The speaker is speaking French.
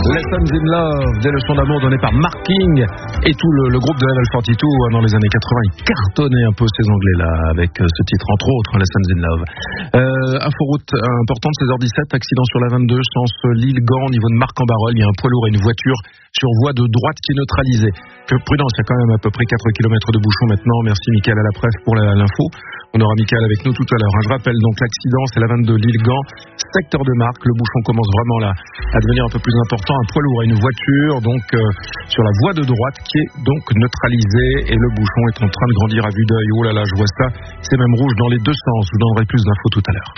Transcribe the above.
Lessons in Love, des leçons d'amour données par Mark King et tout le groupe de Level 42 dans les années 80. Ils cartonnaient un peu ces Anglais-là avec ce titre, entre autres, Lessons in Love. Inforoute importante, 16h17, accident sur la 22, sens Lille-Gand, au niveau de Marc-en-Barœul. Il y a un poids lourd et une voiture sur voie de droite qui est neutralisée. Prudence, il y a quand même à peu près 4 km de bouchon maintenant. Merci Mickaël à la presse pour l'info. On aura Mickaël avec nous tout à l'heure. Je rappelle donc l'accident, c'est la 22 Lille-Gand, secteur de Marc. Le bouchon commence vraiment là à devenir un peu plus important. Un poids lourd et une voiture donc sur la voie de droite qui est donc neutralisée et le bouchon est en train de grandir à vue d'œil. Oh là là, je vois ça. C'est même rouge dans les deux sens. Je vous donnerai plus d'infos tout à l'heure.